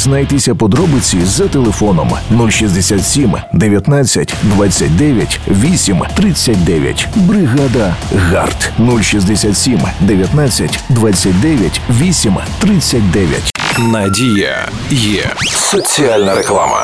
Дізнайтеся подробиці за телефоном 067 19 29 8 39. Бригада ГАРД 067 19 29 8 39. Надія є. Соціальна реклама.